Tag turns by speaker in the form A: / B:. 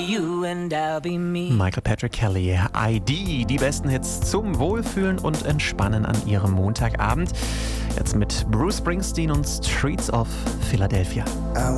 A: you and I'll be me.
B: Michael Patrick Kelly, ID, die besten Hits zum Wohlfühlen und Entspannen an Ihrem Montagabend. Jetzt mit Bruce Springsteen und Streets of Philadelphia.